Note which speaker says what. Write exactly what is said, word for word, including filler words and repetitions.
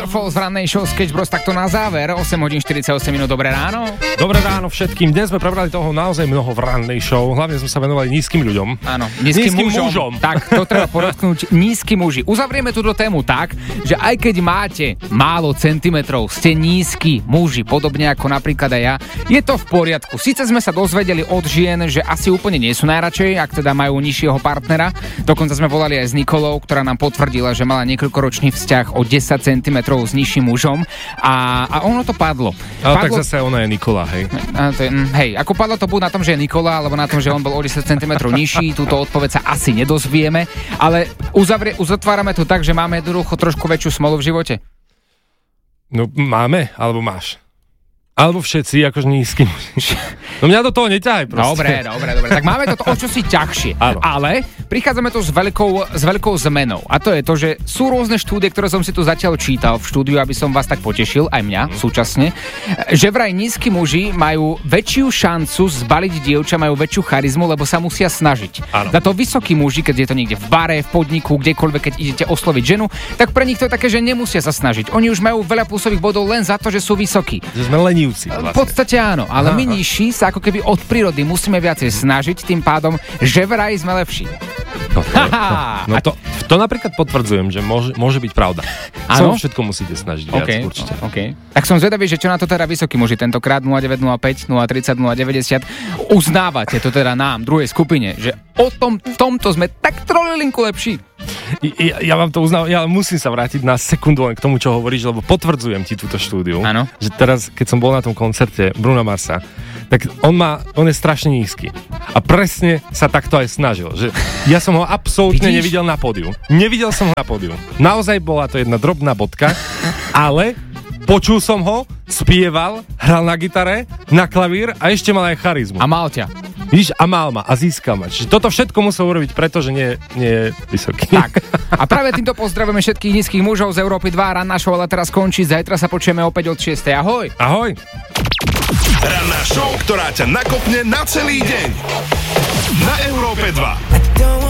Speaker 1: Falls rannej show Sketch Bros takto na záver. osem hodín štyridsaťosem minút, dobré ráno.
Speaker 2: Dobré ráno všetkým. Dnes sme prebrali toho naozaj mnoho v rannej show. Hlavne sme sa venovali nízkym ľuďom.
Speaker 1: Áno, nízkym, nízkym mužom. mužom. Tak, to treba podotknúť. Nízky muži. Uzavrieme túto tému tak, že aj keď máte málo centimetrov, ste nízky muži, podobne ako napríklad aj ja, je to v poriadku. Síce sme sa dozvedeli od žien, že asi úplne nie sú najradšej, ak teda majú nižšieho partnera. Dokonca sme volali aj s Nikolou, ktorá nám potvrdila, že mala niekoľkoročný vzťah o desať centimetrov s nižším mužom a, a ono to padlo.
Speaker 2: Ale
Speaker 1: padlo...
Speaker 2: tak zase ona je Nikola, hej.
Speaker 1: A to je, hej, ako padlo to buď na tom, že je Nikola, alebo na tom, že on bol o desať centimetrov nižší, túto odpoveď sa asi nedozvieme, ale uzavrie, uzatvárame to tak, že máme jednoducho trošku väčšiu smolu v živote.
Speaker 2: No máme, alebo máš. Alebo všetci, akože nízky. No mňa do toho neťahaj proste.
Speaker 1: Dobre, dobre, dobre. Tak máme toto o čosi ťažšie.
Speaker 2: Áno.
Speaker 1: Ale prichádzame tu s veľkou, s veľkou zmenou. A to je to, že sú rôzne štúdie, ktoré som si tu zatiaľ čítal v štúdiu, aby som vás tak potešil, aj mňa mm. súčasne, že vraj nízky muži majú väčšiu šancu zbaliť dievča, majú väčšiu charizmu, lebo sa musia snažiť.
Speaker 2: Áno.
Speaker 1: Za to vysokí muži, keď je to niekde v bare, v podniku, kdekoľvek, keď idete osloviť ženu, tak pre nich to je také, že nemusia sa snažiť. Oni už majú veľa plusových bodov len za to, že sú vysokí.
Speaker 2: Že sme lenivci. Vlastne.
Speaker 1: V podstate áno, ale my nižší sa ako keby od prírody musíme viacej snažiť, tým pádom, že vraj sme lepší.
Speaker 2: No, to, to, no to, to napríklad potvrdzujem, že môže, môže byť pravda. Áno? Sa všetko musíte snažiť viac,
Speaker 1: okay,
Speaker 2: určite.
Speaker 1: Okay. Tak som zvedavý, že čo na to teda vysokí muži tentokrát nula deväť nula päť, nula tridsať, nula deväťdesiat uznávate to teda nám, druhej skupine, že o tom, v tomto sme tak trolilinku lepší.
Speaker 2: Ja, ja vám to uznávam, ja musím sa vrátiť na sekundu len k tomu, čo hovoríš, lebo potvrdzujem ti túto štúdiu.
Speaker 1: Áno.
Speaker 2: Že teraz, keď som bol na tom koncerte Bruna Marsa, tak on má, on je strašne nízky. A presne sa takto aj snažil. Že ja som ho absolútne Vidíš? nevidel na pódiu. Nevidel som ho na pódiu. Naozaj bola to jedna drobná bodka, ale počul som ho, spieval, hral na gitare, na klavír a ešte mal aj charizmu.
Speaker 1: A mal ťa.
Speaker 2: Víš, a mal ma a získal ma. Čiže toto všetko musel urobiť, pretože nie, nie je vysoký.
Speaker 1: Tak. A práve týmto pozdravujeme všetkých nízkych mužov z Európy dva. Ranná show ale teraz končí. Zajtra sa počujeme opäť od šiestej. Ahoj.
Speaker 2: Ahoj.
Speaker 3: Ranná show, ktorá ťa nakopne na celý deň. Na Európe dva.